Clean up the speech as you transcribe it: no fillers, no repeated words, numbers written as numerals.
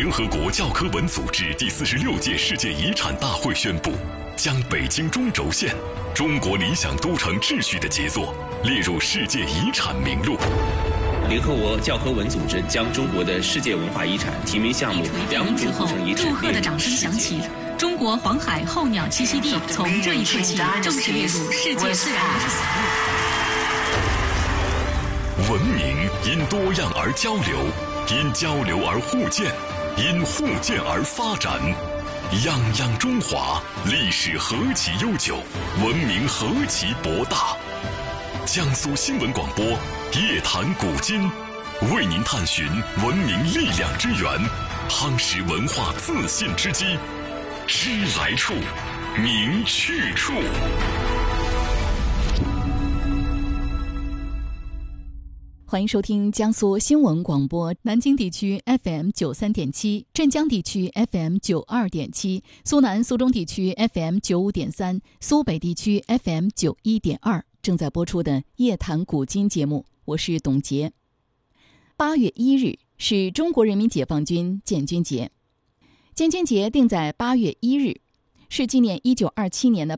联合国教科文组织第46届世界遗产大会宣布，将北京中轴线中国理想都城秩序的杰作列入世界遗产名录。 联合国教科文组织将中国的世界文化遗产提名项目两组古城遗址祝贺的掌声响起，中国黄海候鸟栖息地从这一刻起正式列入世界自然遗产。 文明因多样而交流，因交流而互鉴，因互鉴而发展。泱泱中华，历史何其悠久，文明何其博大。江苏新闻广播夜谈古今，为您探寻文明力量之源，夯实文化自信之基。知来处，明去处。 欢迎收听江苏新闻广播，南京地区 FM93.7，镇江地区 FM92.7，苏南苏中地区 FM95.3，苏北地区 FM91.2，正在播出的夜谈古今节目，我是董洁。8月1日是中国人民解放军建军节，建军节定在8月1日，是纪念1927年的